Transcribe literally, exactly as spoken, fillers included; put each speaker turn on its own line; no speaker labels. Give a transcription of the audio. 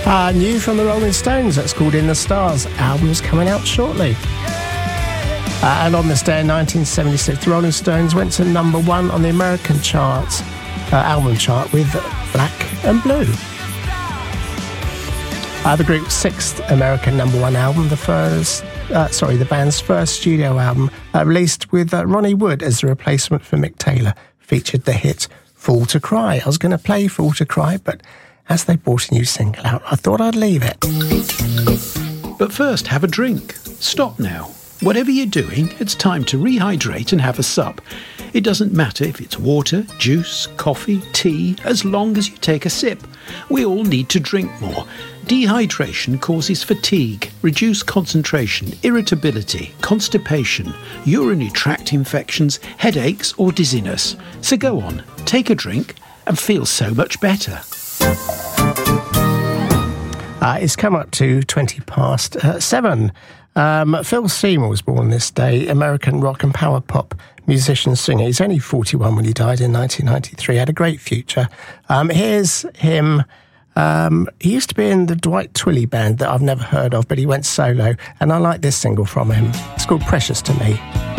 Uh, new from the Rolling Stones, that's called In the Stars. Album's coming out shortly. Uh, and on this day in nineteen seventy-six, the Rolling Stones went to number one on the American charts, uh, album chart with Black and Blue. Uh, the group's sixth American number one album, the first, uh, sorry, the band's first studio album, uh, released with uh, Ronnie Wood as the replacement for Mick Taylor, featured the hit Fool to Cry. I was going to play Fool to Cry, but as they brought a new single out, I thought I'd leave it.
But first, have a drink. Stop now. Whatever you're doing, it's time to rehydrate and have a sup. It doesn't matter if it's water, juice, coffee, tea, as long as you take a sip. We all need to drink more. Dehydration causes fatigue, reduced concentration, irritability, constipation, urinary tract infections, headaches or dizziness. So go on, take a drink and feel so much better.
Uh, it's come up to twenty past uh, seven. Um, Phil Seymour was born this day, American rock and power pop musician, singer. He's only forty-one when he died in nineteen ninety-three. Had a great future. Um, here's him. Um, he used to be in the Dwight Twilley band that I've never heard of, but he went solo, and I like this single from him. It's called Precious to Me.